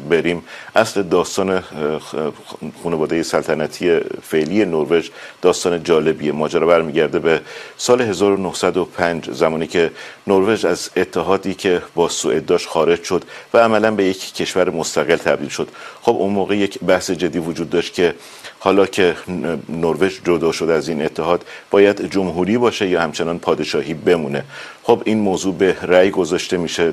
بریم، اصل داستان خانواده سلطنتی فعلی نروژ داستان جالبیه. ماجرا برمیگرده به سال 1905 زمانی که نروژ از اتحادی که با سوئد داشت خارج شد و عملاً به یک کشور مستقل تبدیل شد. خب اون موقع یک بحث جدی وجود داشت که حالا که نروژ جدا شد از این اتحاد باید جمهوری باشه یا همچنان پادشاهی بمونه. خب این موضوع به رأی گذاشته میشه.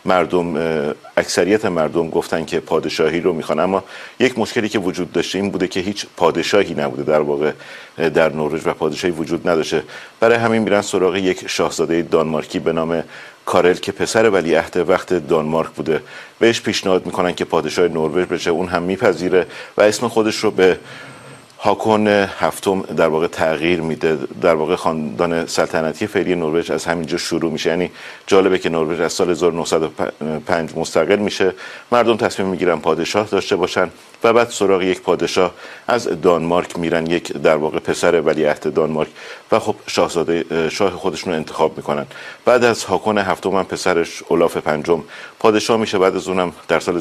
اکثریت مردم گفتن که پادشاهی رو میخوان، اما یک مشکلی که وجود داشته این بوده که هیچ پادشاهی نبوده در واقع در نروژ و پادشاهی وجود نداشته. برای همین میرن سراغ یک شاهزاده دانمارکی به نام کارل که پسر ولیعهد وقت دانمارک بوده. بهش پیشنهاد میکنن که پادشاه نروژ بشه، اون هم میپذیره و اسم خودش رو به هاکون هفتم در واقع تغییر میده. در واقع خاندان سلطنتی فعلی نروژ از همینجا شروع میشه. یعنی جالبه که نروژ از سال 1905 مستقل میشه، مردم تصمیم میگیرن پادشاه داشته باشن و بعد سراغ یک پادشاه از دانمارک میرن، یک در واقع پسر ولیعهد دانمارک، و خب شاه خودشون رو انتخاب میکنن. بعد از هاکون هفتم هم پسرش اولاف پنجم پادشاه میشه. بعد از اونم در سال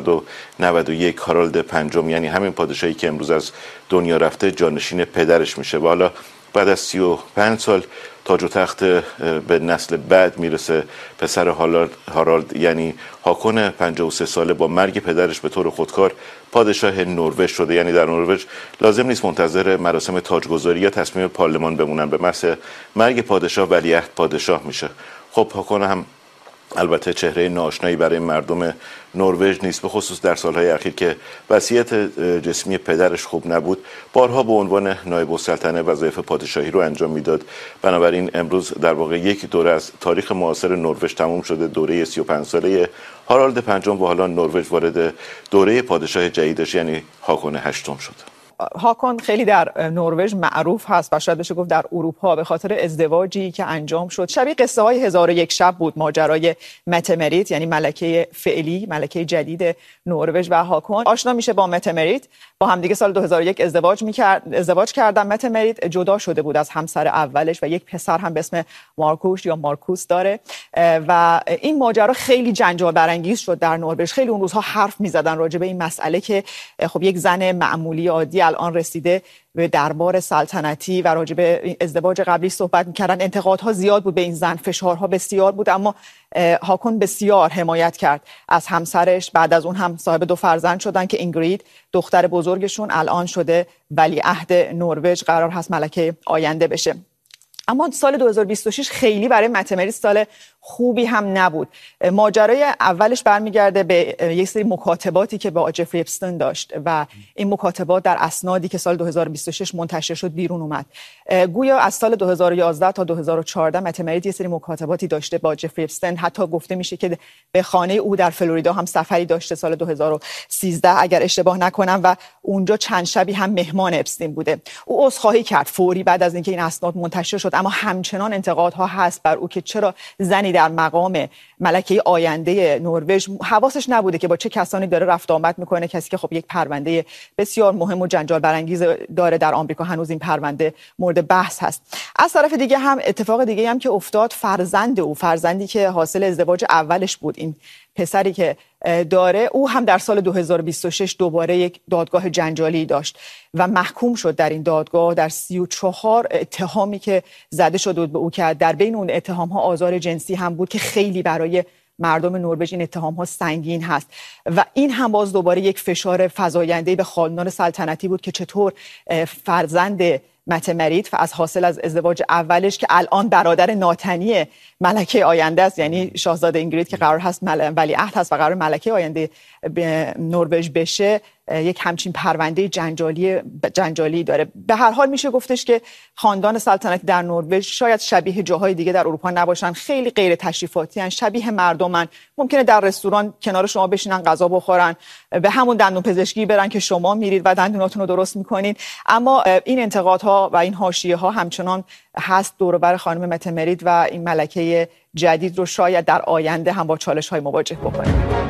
1991 هارالد پنجم، یعنی همین پادشاهی که امروز از دنیا رفته، جانشین پدرش میشه و حالا بعد از 35 سال تاج و تخت به نسل بعد میرسه. پسر هارالد یعنی هاکون 53 ساله با مرگ پدرش به طور خودکار پادشاه نروژ شده. یعنی در نروژ لازم نیست منتظر مراسم تاجگذاری یا تصمیم پارلمان بمونن، به محض مرگ پادشاه ولیعهد پادشاه میشه. خب هاکون هم البته چهره ناآشنایی برای مردم نروژ نیست، به خصوص در سالهای اخیر که وضعیت جسمی پدرش خوب نبود. بارها به عنوان نایب السلطنه وظایف پادشاهی رو انجام میداد. بنابراین امروز در واقع یک دوره از تاریخ معاصر نروژ تموم شده، دوره 35 ساله هارالد پنجم، و حالا نروژ وارد دوره پادشاه جدیدش یعنی هاکون هشتم شد. هاکون خیلی در نروژ معروف هست و شاید بشه گفت در اروپا به خاطر ازدواجی که انجام شد. شبیه قصه های 1001 شب بود ماجرای مته-مریت، یعنی ملکه فعلی، ملکه جدید نروژ و هاکون آشنا میشه با مته-مریت. با همدیگه سال 2001 ازدواج کردن. مته-مریت جدا شده بود از همسر اولش و یک پسر هم به اسم مارکوش یا مارکوس داره و این ماجرا خیلی جنجال برانگیز شد در نروژ. خیلی اون روزها حرف میزدن راجع به این مسئله که خب یک زن معمولی عادی الان رسیده به دربار سلطنتی و راجع به ازدواج قبلی صحبت می‌کردن. انتقادها زیاد بود به این زن، فشارها بسیار بود، اما هاکون بسیار حمایت کرد از همسرش. بعد از اون هم صاحب 2 فرزند شدن که اینگرید دختر بزرگشون الان شده ولیعهد نروژ، قرار هست ملکه آینده بشه. اما سال 2026 خیلی برای مته-مریت سال خوبی هم نبود. ماجرای اولش برمیگرده به یک سری مکاتباتی که با جفری اپستین داشت و این مکاتبات در اسنادی که سال 2026 منتشر شد بیرون اومد. گویا از سال 2011 تا 2014 مته-مریت یه سری مکاتباتی داشته با جفری اپستین. حتی گفته میشه که به خانه او در فلوریدا هم سفری داشته سال 2013 اگر اشتباه نکنم و اونجا چند شبی هم مهمان اپستین بوده. او عذرخواهی کرد فوری بعد از اینکه این اسناد منتشر شد، اما همچنان انتقادها هست بر او که چرا زنی در مقام ملکه آینده نروژ حواسش نبوده که با چه کسانی داره رفت آمد میکنه، کسی که خب یک پرونده بسیار مهم و جنجال برانگیز داره در آمریکا. هنوز این پرونده مورد بحث هست. از طرف دیگه هم اتفاق دیگه هم که افتاد، فرزندی که حاصل ازدواج اولش بود، این پسری که داره، او هم در سال 2026 دوباره یک دادگاه جنجالی داشت و محکوم شد در این دادگاه در 34 اتهامی که زده شده بود به او، که در بین اون اتهام ها آزار جنسی هم بود که خیلی برای مردم نروژ این اتهام ها سنگین هست و این هم باز دوباره یک فشار فزاینده به خاندان سلطنتی بود که چطور فرزند مته-مریت و از حاصل از ازدواج اولش که الان برادر ناتنی ملکه آینده است، یعنی شاهزاده اینگرید که قرار هست ولیعهد هست و قرار ملکه آینده به نروژ بشه، یک همچین پرونده جنجالی داره. به هر حال میشه گفتش که خاندان سلطنتی در نروژ شاید شبیه جاهای دیگه در اروپا نباشن، خیلی غیر تشریفاتی ان، شبیه مردمن. ممکنه در رستوران کنار شما بشینن غذا بخورن، به همون دندون پزشکی برن که شما میرید و دندوناتون رو درست میکنین، اما این انتقادها و این حاشیه ها همچنان هست دور و بر خانم مته-مریت و این ملکه جدید رو شاید در آینده هم با چالش های مواجه بکنه.